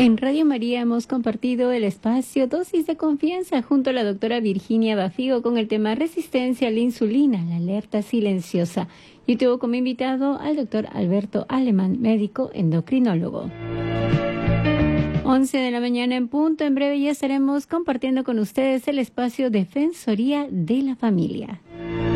En Radio María hemos compartido el espacio Dosis de Confianza junto a la doctora Virginia Bafigo con el tema Resistencia a la insulina, la alerta silenciosa. Y tuvo como invitado al doctor Alberto Alemán, médico endocrinólogo. 11 de la mañana en punto. En breve ya estaremos compartiendo con ustedes el espacio Defensoría de la Familia.